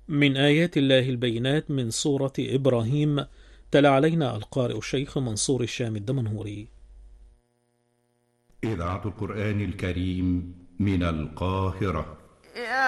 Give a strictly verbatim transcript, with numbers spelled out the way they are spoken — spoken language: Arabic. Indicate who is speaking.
Speaker 1: من آيات الله البينات من سورة إبراهيم. تلا علينا القارئ الشيخ منصور الشام الدمنهوري.
Speaker 2: إذاعة القرآن الكريم من القاهرة.